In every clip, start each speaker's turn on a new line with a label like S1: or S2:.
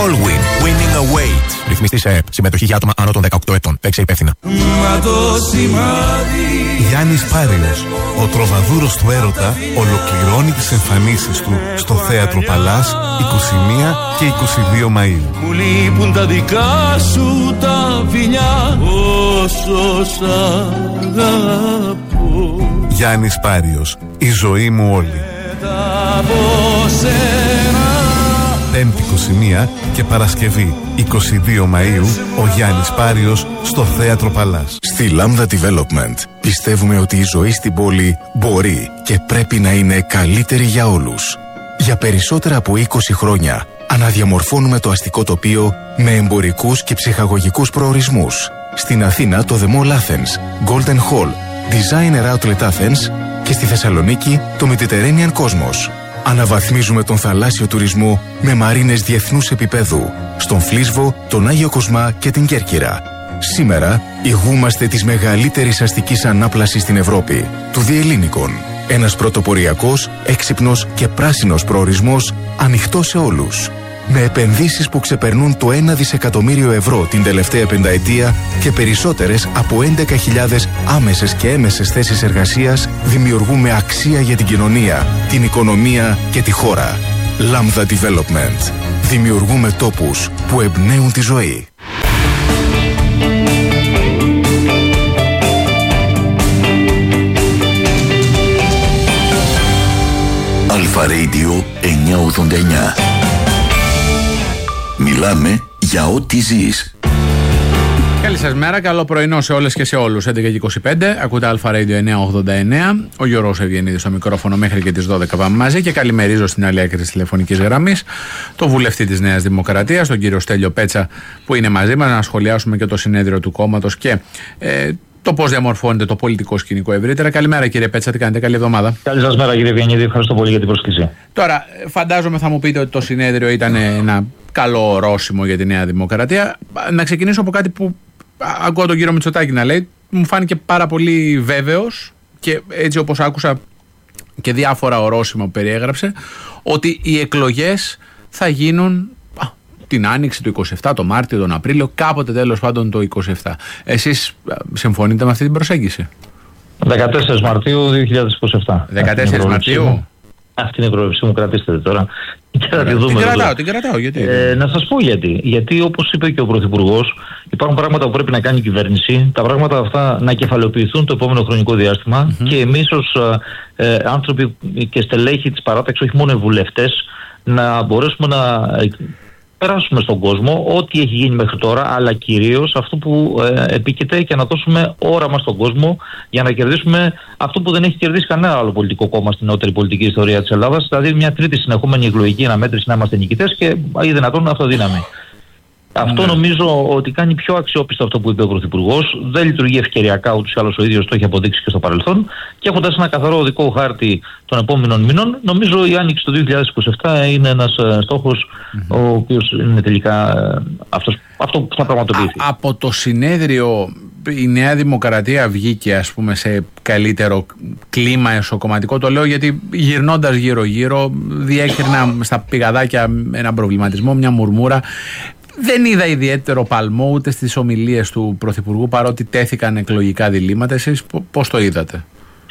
S1: Allwyn. Winning awaits. Ρυθμιστή σε ΕΕΠ. Συμμετοχή για άτομα άνω των 18 ετών. Παίξε υπεύθυνα.
S2: Γιάννης Πάριος, ο τροβαδούρος του έρωτα, ολοκληρώνει τις εμφανίσεις του στο Θέατρο Παλάς 21 και 22 Μαΐου.
S3: Μου λείπουν τα δικά σου τα φιλιά, όσο σ' αγαπώ.
S2: Γιάννης Πάριος, η ζωή μου όλη. Πέμπτη 21 και Παρασκευή 22 Μαΐου, ο Γιάννης Πάριος στο Θέατρο Παλάς.
S4: Στη Lambda Development πιστεύουμε ότι η ζωή στην πόλη μπορεί και πρέπει να είναι καλύτερη για όλους. Για περισσότερα από 20 χρόνια αναδιαμορφώνουμε το αστικό τοπίο με εμπορικούς και ψυχαγωγικούς προορισμούς. Στην Αθήνα το The Mall Athens, Golden Hall, Designer Outlet Athens και στη Θεσσαλονίκη το Mediterranean Cosmos. Αναβαθμίζουμε τον θαλάσσιο τουρισμό με μαρίνες διεθνούς επίπεδου στον Φλίσβο, τον Άγιο Κοσμά και την Κέρκυρα. Σήμερα ηγούμαστε της μεγαλύτερης αστικής ανάπλασης στην Ευρώπη, του Διελλήνικων. Ένας πρωτοποριακός, έξυπνος και πράσινος προορισμός ανοιχτός σε όλους. Με επενδύσεις που ξεπερνούν το 1 δισεκατομμύριο ευρώ την τελευταία πενταετία και περισσότερες από 11.000 άμεσες και έμεσες θέσεις εργασίας, δημιουργούμε αξία για την κοινωνία, την οικονομία και τη χώρα. Lambda Development. Δημιουργούμε τόπους που εμπνέουν τη ζωή.
S5: Αλφα Radio 989. Μιλάμε για ό,τι ζεις.
S6: Καλή σας μέρα, καλό πρωινό σε όλες και σε όλους. 11:25, ακούτε Αλφα Radio 989. Ο Γιώργος Ευγενίδης στο μικρόφωνο μέχρι και τις 12 πάμε μαζί και καλημερίζω στην άλλη άκρη της τηλεφωνικής γραμμής τον βουλευτή της Νέας Δημοκρατίας, τον κύριο Στέλιο Πέτσα, που είναι μαζί μας να σχολιάσουμε και το συνέδριο του κόμματος και το πώς διαμορφώνεται το πολιτικό σκηνικό ευρύτερα. Καλημέρα κύριε Πέτσα, τι κάνετε, καλή εβδομάδα.
S7: Καλή σας μέρα κύριε Ευγενίδη, ευχαριστώ πολύ για την πρόσκληση.
S6: Τώρα, φαντάζομαι θα μου πείτε ότι το συνέδριο ήταν ένα καλό ορόσημο για τη Νέα Δημοκρατία. Να ξεκινήσω από κάτι που ακούω τον κύριο Μητσοτάκη να λέει, μου φάνηκε πάρα πολύ βέβαιος και έτσι όπως άκουσα και διάφορα ορόσημα που περιέγραψε, ότι οι εκλογές θα γίνουν την Άνοιξη του 27, το Μάρτιο, τον Απρίλιο, κάποτε τέλος πάντων το 27. Εσείς συμφωνείτε με αυτή την προσέγγιση?
S7: 14 Μαρτίου 2027.
S6: 14 Μαρτίου.
S7: Αυτή είναι η προβλέψη μου, κρατήστε τώρα.
S6: Την κρατάω, γιατί.
S7: Να σας πω γιατί. Γιατί όπως είπε και ο Πρωθυπουργός, υπάρχουν πράγματα που πρέπει να κάνει η κυβέρνηση, τα πράγματα αυτά να κεφαλαιοποιηθούν το επόμενο χρονικό διάστημα και εμείς ως άνθρωποι και στελέχοι της παράταξης, όχι μόνο οι βουλευτές, να μπορέσουμε να περάσουμε στον κόσμο ό,τι έχει γίνει μέχρι τώρα, αλλά κυρίως αυτό που επίκειται και να δώσουμε όραμα στον κόσμο για να κερδίσουμε αυτό που δεν έχει κερδίσει κανένα άλλο πολιτικό κόμμα στην νεότερη πολιτική ιστορία της Ελλάδας, δηλαδή μια τρίτη συνεχόμενη εκλογική αναμέτρηση να είμαστε νικητές και ή δυνατόν αυτοδύναμη. Αυτό νομίζω ότι κάνει πιο αξιόπιστο αυτό που είπε ο Πρωθυπουργός. Δεν λειτουργεί ευκαιριακά, ούτως ή άλλως ο ίδιος το έχει αποδείξει και στο παρελθόν. Και έχοντας ένα καθαρό οδικό χάρτη των επόμενων μηνών, νομίζω η Άνοιξη του 2027 είναι ένας στόχος ο οποίος είναι τελικά αυτό που θα πραγματοποιηθεί.
S6: Από το συνέδριο η Νέα Δημοκρατία βγήκε, ας πούμε, σε καλύτερο κλίμα εσωκομματικό? Το λέω γιατί γυρνώντας γύρω-γύρω διέκρινα στα πηγαδάκια ένα προβληματισμό, μια μουρμούρα. Δεν είδα ιδιαίτερο παλμό ούτε στις ομιλίες του Πρωθυπουργού, παρότι τέθηκαν εκλογικά διλήμματα. Εσείς πώς το είδατε?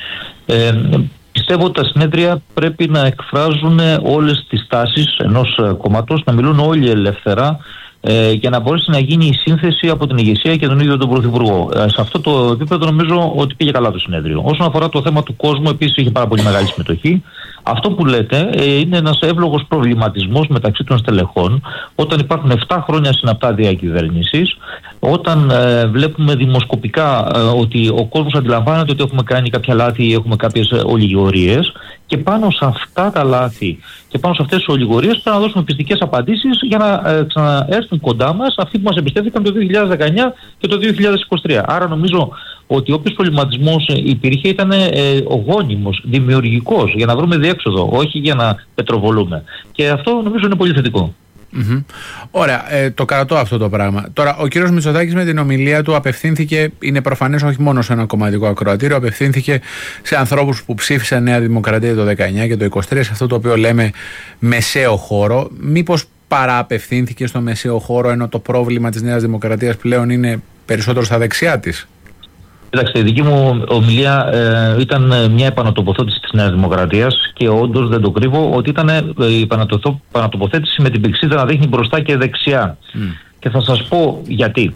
S7: Πιστεύω ότι τα συνέδρια πρέπει να εκφράζουν όλες τις τάσεις ενός κόμματος, να μιλούν όλοι ελεύθερα για να μπορέσει να γίνει η σύνθεση από την ηγεσία και τον ίδιο τον Πρωθυπουργό. Σε αυτό το επίπεδο νομίζω ότι πήγε καλά το συνέδριο. Όσον αφορά το θέμα του κόσμου, επίσης είχε πάρα πολύ μεγάλη συμμετοχή. Αυτό που λέτε είναι ένας εύλογος προβληματισμός μεταξύ των στελεχών, όταν υπάρχουν 7 χρόνια συναπτά διακυβέρνησης, όταν βλέπουμε δημοσκοπικά ότι ο κόσμος αντιλαμβάνεται ότι έχουμε κάνει κάποια λάθη ή έχουμε κάποιες ολιγορίες, και πάνω σε αυτά τα λάθη και πάνω σε αυτές τις ολιγορίες πρέπει να δώσουμε πιστικές απαντήσεις για να ξαναέρθουν κοντά μας αυτοί που μας εμπιστεύτηκαν το 2019 και το 2023. Άρα νομίζω ότι όποιος προβληματισμός υπήρχε ήταν γόνιμος, δημιουργικός, για να βρούμε διέξοδο, όχι για να πετροβολούμε. Και αυτό νομίζω είναι πολύ θετικό.
S6: Ωραία, το κρατώ αυτό το πράγμα. Τώρα, ο κύριος Μητσοτάκης με την ομιλία του απευθύνθηκε, είναι προφανές όχι μόνο σε ένα κομματικό ακροατήριο, απευθύνθηκε σε ανθρώπους που ψήφισαν Νέα Δημοκρατία το 19 και το 23, σε αυτό το οποίο λέμε μεσαίο χώρο. Μήπως παρααπευθύνθηκε στο μεσαίο χώρο, ενώ το πρόβλημα της Νέας Δημοκρατίας πλέον είναι περισσότερο στα δεξιά της?
S7: Κοιτάξτε, η δική μου ομιλία ήταν μια επανατοποθέτηση της Νέας Δημοκρατίας και όντως δεν το κρύβω ότι ήταν η επανατοποθέτηση με την πηξίδα να δείχνει μπροστά και δεξιά. Και θα σας πω γιατί.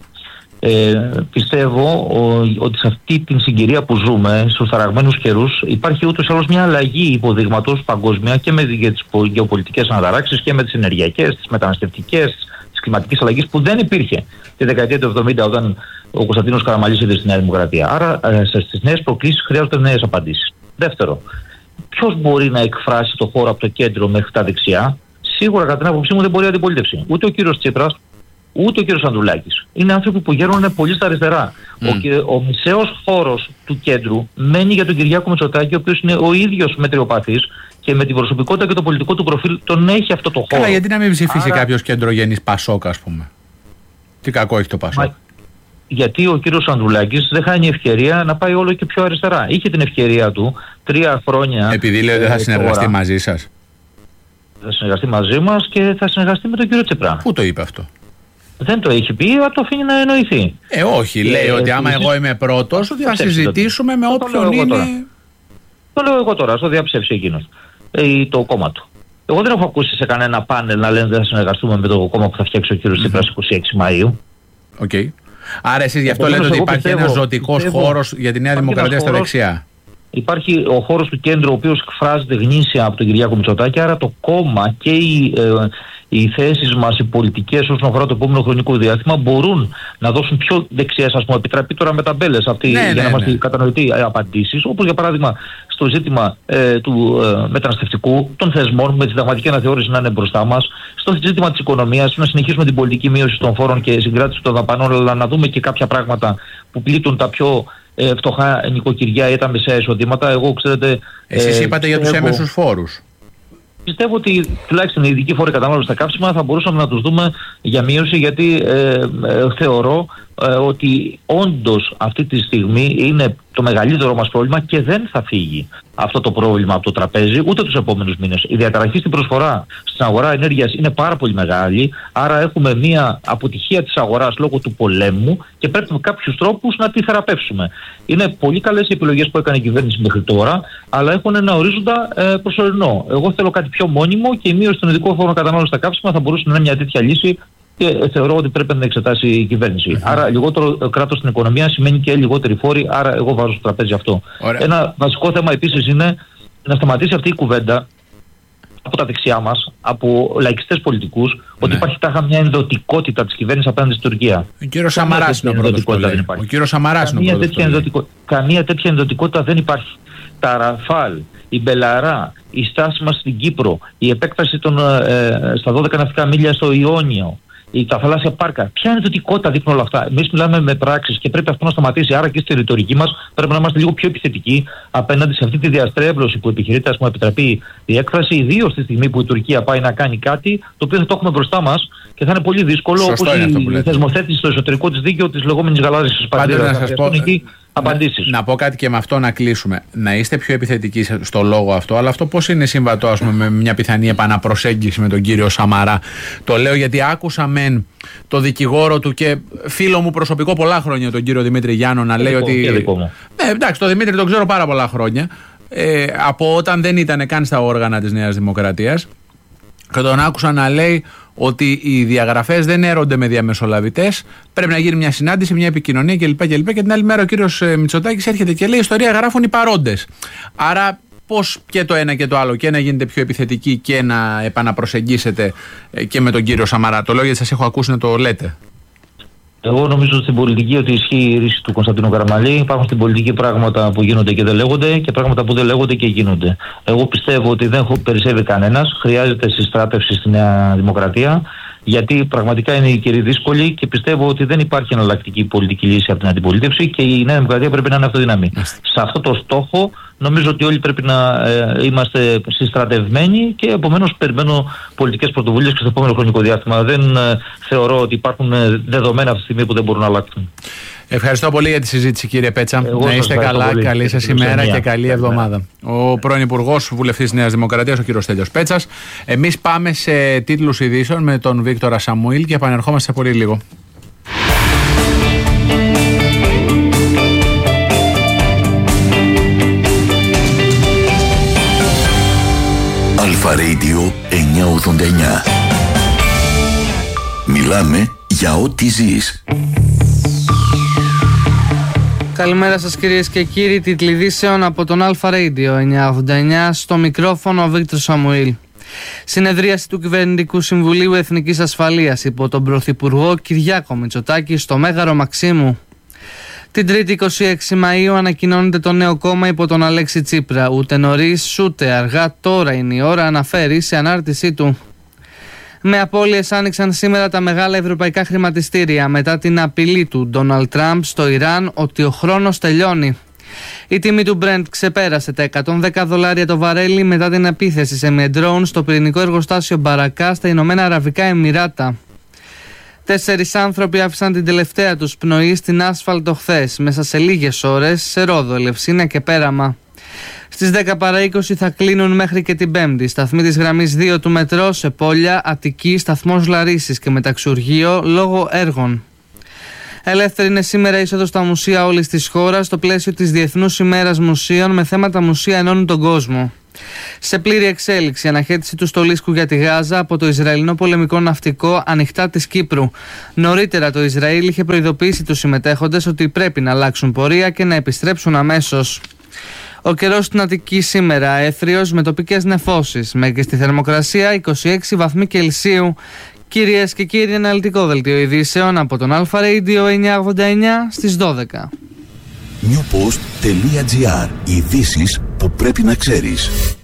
S7: Πιστεύω ότι σε αυτή την συγκυρία που ζούμε, στους ταραγμένους καιρούς, υπάρχει ούτως ή άλλως μια αλλαγή υποδείγματος παγκόσμια και με τις γεωπολιτικές αναταράξεις και με τις ενεργειακές, τις μεταναστευτικές, τις κλιματικές αλλαγές που δεν υπήρχε τη δεκαετία του 70 όταν ο Κωνσταντίνος Καραμανλής ήρθε στη Νέα Δημοκρατία. Άρα στις νέες προκλήσεις χρειάζονται νέες απαντήσεις. Δεύτερο, ποιος μπορεί να εκφράσει το χώρο από το κέντρο μέχρι τα δεξιά? Σίγουρα κατά την άποψή μου δεν μπορεί η αντιπολίτευση. Ούτε ο κύριος Τσίπρας, ούτε ο κύριος Ανδρουλάκης. Είναι άνθρωποι που γέρνουν πολύ στα αριστερά. Ο μισέος χώρος του κέντρου μένει για τον Κυριάκο Μητσοτάκη, ο οποίος είναι ο ίδιος μετριοπαθής και με την προσωπικότητα και το πολιτικό του προφίλ τον έχει αυτό το χώρο.
S6: Καλά, γιατί να μην ψηφίσει κάποιος κεντρογενής Πασόκ, ας πούμε? Τι κακό έχει το Πασόκ?
S7: Γιατί ο κύριος Ανδρουλάκης δεν χάνει ευκαιρία να πάει όλο και πιο αριστερά. Είχε την ευκαιρία του 3 χρόνια.
S6: Επειδή λέει ότι θα συνεργαστεί μαζί σας.
S7: Θα συνεργαστεί μαζί μας και θα συνεργαστεί με τον κύριο Τσίπρα.
S6: Πού το είπε αυτό?
S7: Δεν το έχει πει, αλλά το αφήνει να εννοηθεί.
S6: Όχι, λέει ότι άμα εγώ είμαι πρώτος θα συζητήσουμε με όποιον είναι.
S7: Το λέω εγώ τώρα, στο διαψεύσει εκείνος. Το κόμμα του. Εγώ δεν έχω ακούσει σε κανένα πάνελ να λένε ότι θα συνεργαστούμε με το κόμμα που θα φτιάξει ο κύριος Τσίπρας 26 Μαΐου.
S6: Οκ. Άρα εσείς γι' αυτό λέτε ότι υπάρχει ένας ζωτικός χώρος για τη Νέα Δημοκρατία στα δεξιά. Υπάρχει ο χώρος του κέντρου, ο οποίος εκφράζεται γνήσια από τον Κυριάκο Μητσοτάκη, άρα το κόμμα και οι θέσεις μας, οι πολιτικές όσον αφορά το επόμενο χρονικό διάστημα μπορούν να δώσουν πιο δεξιές, ας πούμε, επιτραπεί τώρα με ταμπέλες για να είμαστε κατανοητοί απαντήσεις, όπως για παράδειγμα στο ζήτημα του μεταναστευτικού, των θεσμών, με τη συνταγματική αναθεώρηση να είναι μπροστά μας, στο ζήτημα της οικονομίας, να συνεχίσουμε την πολιτική μείωση των φόρων και συγκράτηση των δαπανών, αλλά να δούμε και κάποια πράγματα που πλήττουν τα πιο φτωχά νοικοκυριά ή τα μεσαία εισοδήματα. Εγώ, ξέρετε. Εσείς είπατε για τους έμεσους φόρους.
S7: Πιστεύω ότι τουλάχιστον οι ειδικοί φόροι κατανάλωσης στα κάψιμα θα μπορούσαμε να τους δούμε για μείωση, γιατί θεωρώ ότι όντως αυτή τη στιγμή είναι το μεγαλύτερο μας πρόβλημα και δεν θα φύγει αυτό το πρόβλημα από το τραπέζι ούτε τους επόμενους μήνες. Η διαταραχή στην προσφορά στην αγορά ενέργειας είναι πάρα πολύ μεγάλη, άρα έχουμε μια αποτυχία της αγοράς λόγω του πολέμου και πρέπει με κάποιους τρόπους να τη θεραπεύσουμε. Είναι πολύ καλές οι επιλογές που έκανε η κυβέρνηση μέχρι τώρα, αλλά έχουν ένα ορίζοντα προσωρινό. Εγώ θέλω κάτι πιο μόνιμο και η μείωση των ειδικών φόρων κατανάλωσης στα κάψιμα θα μπορούσε να είναι μια τέτοια λύση. Και θεωρώ ότι πρέπει να εξετάσει η κυβέρνηση. Άρα, λιγότερο κράτος στην οικονομία σημαίνει και λιγότεροι φόροι. Άρα, εγώ βάζω στο τραπέζι αυτό.
S6: Ωραία.
S7: Ένα βασικό θέμα επίσης είναι να σταματήσει αυτή η κουβέντα από τα δεξιά μας, από λαϊκιστές πολιτικούς, ότι υπάρχει τάχα μια ενδοτικότητα της κυβέρνησης απέναντι στην Τουρκία.
S6: Ο κύριος Σαμαράς είναι ο πρώτος που λέει. Ο κύριος Σαμαράς είναι ο πρώτος.
S7: Καμία τέτοια ενδοτικότητα δεν υπάρχει. Τα Ραφάλ, η Μπελαρά, η στάση μας στην Κύπρο, η επέκταση στα 12 ναυτικά μίλια στο Ιόνιο, τα θαλάσσια πάρκα. Ποια είναι η δοτικότητα δείχνουν όλα αυτά? Εμείς μιλάμε με πράξεις και πρέπει αυτό να σταματήσει. Άρα και στη ρητορική μας πρέπει να είμαστε λίγο πιο επιθετικοί απέναντι σε αυτή τη διαστρέβλωση που επιχειρείται, ας πούμε, επιτραπεί η έκφραση, ιδίως στη στιγμή που η Τουρκία πάει να κάνει κάτι το οποίο θα το έχουμε μπροστά μας και θα είναι πολύ δύσκολο, όπως η θεσμοθέτηση στο εσωτερικό της δίκαιο της λεγόμενης γαλάζιας Ισπανίας. Απαντήσεις.
S6: Να πω κάτι και με αυτό να κλείσουμε. Να είστε πιο επιθετικοί στο λόγο αυτό, αλλά αυτό πώς είναι συμβατό, ας πούμε, με μια πιθανή επαναπροσέγγιση με τον κύριο Σαμαρά? Το λέω γιατί άκουσα μεν το δικηγόρο του και φίλο μου προσωπικό πολλά χρόνια, τον κύριο Δημήτρη Γιάννο, να λέει ότι. Εντάξει, τον Δημήτρη τον ξέρω πάρα πολλά χρόνια. Από όταν δεν ήταν καν στα όργανα της Νέας Δημοκρατίας. Και τον άκουσα να λέει ότι οι διαγραφές δεν έρονται με διαμεσολαβητές. Πρέπει να γίνει μια συνάντηση, μια επικοινωνία κλπ. Και την άλλη μέρα ο κύριος Μητσοτάκης έρχεται και λέει: ιστορία γράφουν οι παρόντες. Άρα, πώς και το ένα και το άλλο, και να γίνετε πιο επιθετικοί και να επαναπροσεγγίσετε και με τον κύριο Σαμαρά? Το λέω γιατί σας έχω ακούσει να το λέτε.
S7: Εγώ νομίζω στην πολιτική ότι ισχύει η ρίση του Κωνσταντίνου Καραμανλή. Υπάρχουν στην πολιτική πράγματα που γίνονται και δεν λέγονται και πράγματα που δεν λέγονται και γίνονται. Εγώ πιστεύω ότι δεν περισσεύει κανένας. Χρειάζεται συστράτευση στη Νέα Δημοκρατία, γιατί πραγματικά είναι η καιρή δύσκολη και πιστεύω ότι δεν υπάρχει εναλλακτική πολιτική λύση από την αντιπολίτευση και η Νέα Δημοκρατία πρέπει να είναι αυτοδύναμη. Σε αυτό το στόχο νομίζω ότι όλοι πρέπει να είμαστε συστρατευμένοι και επομένως περιμένω πολιτικές πρωτοβουλίες και στο επόμενο χρονικό διάστημα. Δεν θεωρώ ότι υπάρχουν δεδομένα αυτή τη στιγμή που δεν μπορούν να αλλάξουν.
S6: Ευχαριστώ πολύ για τη συζήτηση, κύριε Πέτσα. Να είστε καλά, πολύ. Καλή σας ημέρα και καλή εβδομάδα. Ο πρώην Υπουργός Βουλευτής Νέας Δημοκρατίας, ο κύριος Στέλιος Πέτσας. Εμείς πάμε σε τίτλους ειδήσεων με τον Βίκτορα Σαμουήλ και επανερχόμαστε σε πολύ λίγο.
S5: Αλφα Radio 989. Μιλάμε για ό,τι ζεις.
S8: Καλημέρα σας κυρίες και κύριοι, τίτλοι ειδήσεων από τον Αλφα Radio 989, στο μικρόφωνο ο Βίκτορ Σαμουήλ. Συνεδρίαση του Κυβερνητικού Συμβουλίου Εθνικής Ασφαλείας υπό τον Πρωθυπουργό Κυριάκο Μητσοτάκη στο Μέγαρο Μαξίμου. Την 3η 26 Μαΐου ανακοινώνεται το νέο κόμμα υπό τον Αλέξη Τσίπρα. Ούτε νωρίς ούτε αργά, τώρα είναι η ώρα, αναφέρει σε ανάρτησή του. Με απώλειες άνοιξαν σήμερα τα μεγάλα ευρωπαϊκά χρηματιστήρια μετά την απειλή του Ντόναλντ Τραμπ στο Ιράν ότι ο χρόνος τελειώνει. Η τιμή του Brent ξεπέρασε τα $110 το βαρέλι μετά την επίθεση σε με drone στο πυρηνικό εργοστάσιο Μπαρακά στα Ηνωμένα Αραβικά Εμιράτα. 4 άνθρωποι άφησαν την τελευταία τους πνοή στην άσφαλτο χθες, μέσα σε λίγες ώρες, σε Ρόδο, Ελευσίνα και Πέραμα. Στις 10 παρά 20 θα κλείνουν μέχρι και την Πέμπτη σταθμοί της γραμμής 2 του μετρό σε Πόλια, Αττική, σταθμός Λαρίσης και Μεταξουργείο λόγω έργων. Ελεύθερη είναι σήμερα είσοδος στα μουσεία όλης της χώρας στο πλαίσιο της Διεθνούς ημέρας μουσείων με θέματα μουσεία ενώνουν τον κόσμο. Σε πλήρη εξέλιξη αναχέτηση του στολίσκου για τη Γάζα από το Ισραηλινό πολεμικό ναυτικό ανοιχτά της Κύπρου. Νωρίτερα το Ισραήλ είχε προειδοποιήσει τους συμμετέχοντες ότι πρέπει να αλλάξουν πορεία και να επιστρέψουν αμέσως. Ο καιρός στην Αττική σήμερα έθριος με τοπικές νεφώσεις. Μέγιστη θερμοκρασία 26 βαθμοί Κελσίου. Κυρίες και κύριοι, αναλυτικό δελτίο ειδήσεων από τον Αλφα Radio 989 στις 12.
S5: Newpost.gr. Ειδήσεις που πρέπει να ξέρεις.